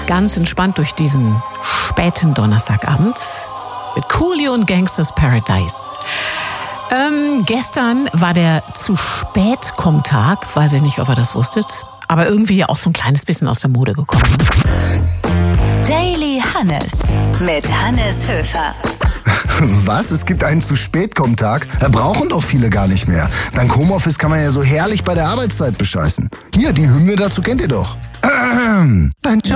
ganz entspannt durch diesen späten Donnerstagabend mit Coolio und Gangsters Paradise. Gestern war der Zu-Spät-Komm-Tag. Weiß ich nicht, ob ihr das wusstet. Aber irgendwie auch so ein kleines bisschen aus der Mode gekommen. Daily Hannes mit Hannes Höfer. Was? Es gibt einen Zu-Spät-Komm-Tag? Brauchen doch viele gar nicht mehr. Dank Homeoffice kann man ja so herrlich bei der Arbeitszeit bescheißen. Hier, die Hymne dazu kennt ihr doch. Dein Job